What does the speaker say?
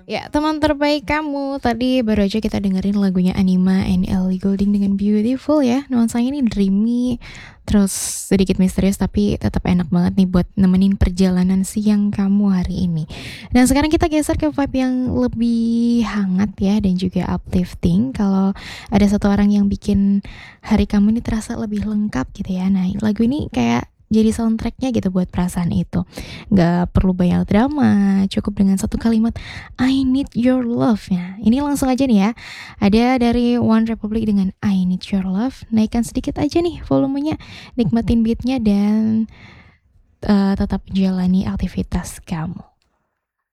Ya, teman terbaik kamu. Tadi baru aja kita dengerin lagunya Anima and Ellie Goulding dengan Beautiful ya. Nuansanya ini dreamy, terus sedikit misterius tapi tetap enak banget nih buat nemenin perjalanan siang kamu hari ini. Dan sekarang kita geser ke vibe yang lebih hangat ya dan juga uplifting. Kalau ada satu orang yang bikin hari kamu ini terasa lebih lengkap gitu ya. Nah, lagu ini kayak jadi soundtracknya gitu buat perasaan itu. Nggak perlu banyak drama, cukup dengan satu kalimat I Need Your Love ya. Ini langsung aja nih ya. Ada dari One Republic dengan I Need Your Love. Naikkan sedikit aja nih volumenya, nikmatin beatnya dan tetap jalani aktivitas kamu.